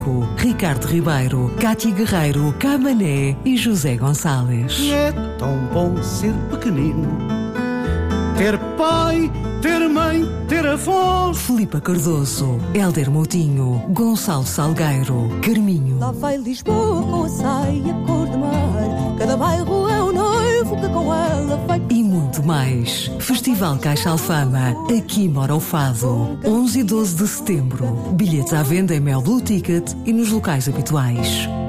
Ricardo Ribeiro, Cátia Guerreiro, Camané e José Gonçalves. É tão bom ser pequenino, ter pai, ter mãe, ter avós. Filipa Cardoso, Hélder Moutinho, Gonçalo Salgueiro, Carminho. Lá vai Lisboa com a saia cor de mar, cada bairro é um noivo que com ela vai. E muito mais. Festival Caixa Alfama, aqui mora o Fado. 11 e 12 de setembro. Bilhetes à venda em Mel Blue Ticket e nos locais habituais.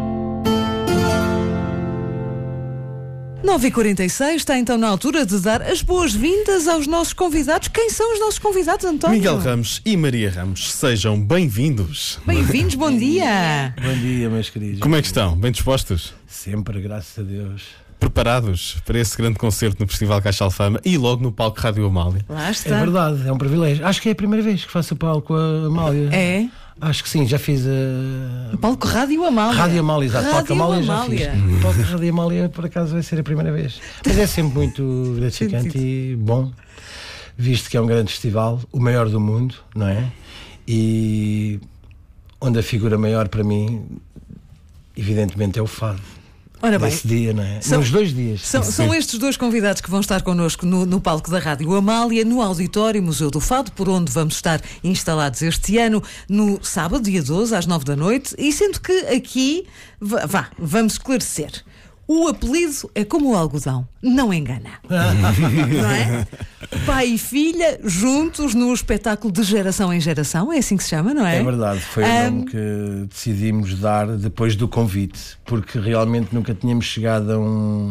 9h46, está então na altura de dar as boas-vindas aos nossos convidados. Quem são os nossos convidados, António? Miguel Ramos e Maria Ramos, sejam bem-vindos. Bem-vindos, bom dia. Bom dia, meus queridos. Como é que estão? Bem dispostos? Sempre, graças a Deus. Preparados para esse grande concerto no Festival Caixa Alfama e logo no palco Rádio Amália? Lá está. É verdade, é um privilégio. Acho que é a primeira vez que faço o palco com a Amália. É? Acho que sim, já fiz O palco Rádio Amália. Rádio Amália, exato. Palco Rádio Amália já Amália. fiz. O palco Rádio Amália, por acaso, vai ser a primeira vez. Mas é sempre muito gratificante e bom, visto que é um grande festival, o maior do mundo, não é? E onde a figura maior para mim, evidentemente, é o fado. Ora bem, Nesse dia, não é? Nos 2 dias. São estes dois convidados que vão estar connosco no palco da Rádio Amália, no Auditório Museu do Fado, por onde vamos estar instalados este ano, no sábado, dia 12, às 9 da noite. E sendo que aqui, vamos esclarecer. O apelido é como o algodão, não engana. Não é? Pai e filha juntos no espetáculo de geração em geração, é assim que se chama, não é? É verdade, foi o nome que decidimos dar depois do convite, porque realmente nunca tínhamos chegado a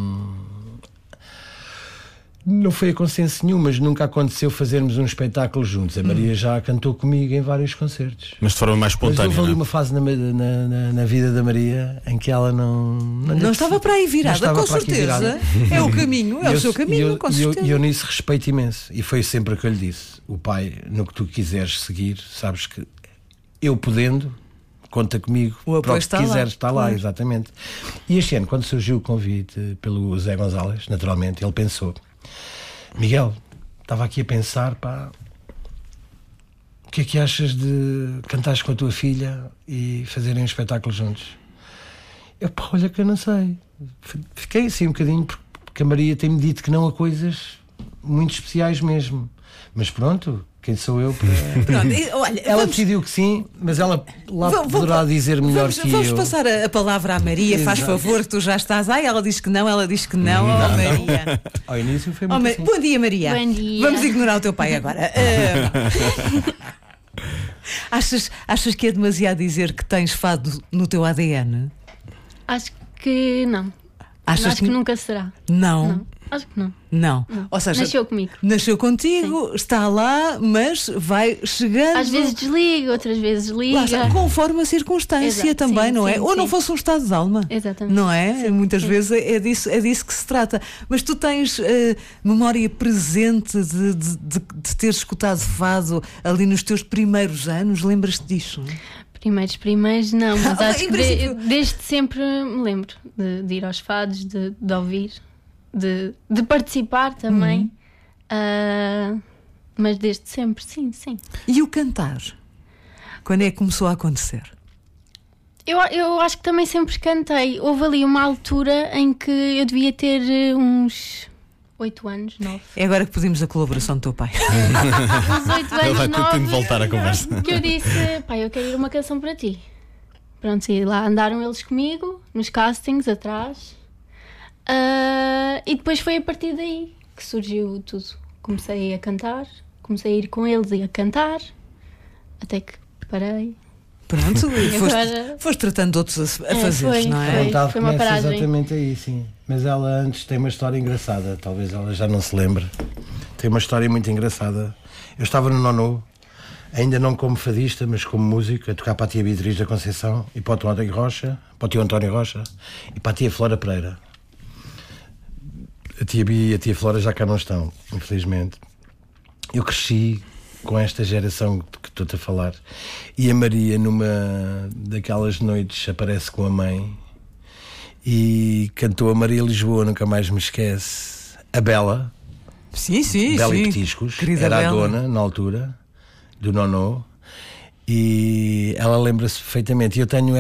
Não foi a consenso nenhum, mas nunca aconteceu fazermos um espetáculo juntos. A Maria já cantou comigo em vários concertos. Mas de forma mais espontânea. Mas houve ali não? uma fase na vida da Maria em que ela Não estava para aí virada, com certeza. É o caminho, é o seu caminho, com certeza. E eu nisso respeito imenso. E foi sempre o que eu lhe disse: o pai, no que tu quiseres seguir, sabes que eu podendo, conta comigo. O apoio para o que está quiseres, lá. está lá, exatamente. E este ano, quando surgiu o convite pelo Zé Gonçalves, naturalmente, ele pensou: Miguel, estava aqui a pensar, o que é que achas de cantares com a tua filha e fazerem um espetáculo juntos? Eu, olha que eu não sei. Fiquei assim um bocadinho, porque a Maria tem-me dito que não a coisas muito especiais mesmo. Mas pronto, quem sou eu para... Pronto, olha, Ela decidiu que sim, mas ela lá poderá dizer melhor que vamos eu. passar a palavra à Maria. Faz favor, que tu já estás. Ela diz que não, Maria. Ao início foi muito assim. Bom dia, Maria. Bom dia. Vamos ignorar o teu pai agora. Achas que é demasiado dizer que tens fado no teu ADN? Acho que não. Achas Acho que nunca será. Não. Acho que não. Não. Ou seja, Nasceu comigo. Nasceu contigo, sim. Está lá, mas vai chegando. Às vezes desliga, outras vezes liga. Lá está, conforme a circunstância. Exato, também, sim, não é? sim, Ou não sim. fosse um estado de alma. Exatamente. Não é? Sim, muitas sim. vezes é disso que se trata. Mas tu tens memória presente de ter escutado fado ali nos teus primeiros anos? Lembras-te disso? Primeiros não, mas acho que princípio... desde sempre me lembro de ir aos fados, de ouvir, de participar também. Mas desde sempre, sim. E o cantar? Quando é que começou a acontecer? Eu acho que também sempre cantei. Houve ali uma altura em que eu devia ter uns 8 anos, 9. É agora que pedimos a colaboração do teu pai. Uns 8 anos, Ele vai 9, tentando voltar à conversa. que eu disse: pai, eu quero ir uma canção para ti. Pronto, e lá andaram eles comigo, nos castings, atrás. E depois foi a partir daí que surgiu tudo. Comecei a cantar, comecei a ir com eles e a cantar, até que parei. Pronto, e agora... foste tratando de outros a fazer, não é? A vontade Foi uma começa paragem. exatamente aí, sim. Mas ela antes tem uma história engraçada. Talvez ela já não se lembre. Tem uma história muito engraçada. Eu estava no Nono, ainda não como fadista, mas como músico, a tocar para a tia Beatriz da Conceição e para o tio António Rocha e para a tia Flora Pereira. A tia Bia e a tia Flora já cá não estão, infelizmente. Eu cresci com esta geração que estou-te a falar. E a Maria, numa daquelas noites, aparece com a mãe e cantou a Maria Lisboa, nunca mais me esquece. A Bela. Sim. Bela e Petiscos. Querida era Bela. a dona, na altura, do Nono. E ela lembra-se perfeitamente. E eu tenho